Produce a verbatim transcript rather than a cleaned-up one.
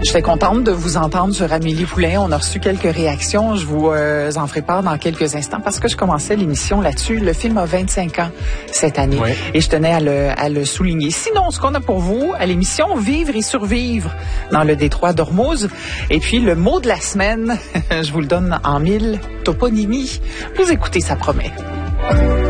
J'étais contente de vous entendre sur Amélie Poulain. On a reçu quelques réactions. Je vous euh, en ferai part dans quelques instants parce que je commençais l'émission là-dessus. Le film a vingt-cinq ans cette année oui. et je tenais à le, à le souligner. Sinon, ce qu'on a pour vous à l'émission, vivre et survivre dans le détroit d'Ormuz. Et puis, le mot de la semaine, je vous le donne en mille, toponymie. Vous écoutez, ça promet.